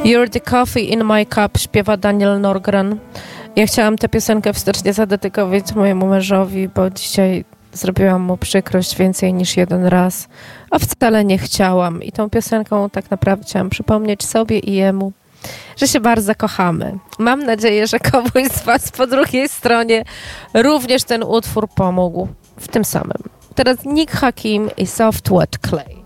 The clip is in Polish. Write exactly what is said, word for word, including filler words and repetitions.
You're the coffee in my cup śpiewa Daniel Norgren. Ja chciałam tę piosenkę wstecznie zadedykować mojemu mężowi, bo dzisiaj zrobiłam mu przykrość więcej niż jeden raz, a wcale nie chciałam. I tą piosenką tak naprawdę chciałam przypomnieć sobie i jemu, że się bardzo kochamy. Mam nadzieję, że komuś z was po drugiej stronie również ten utwór pomógł w tym samym. Teraz Nick Hakim i Soft Wet Clay.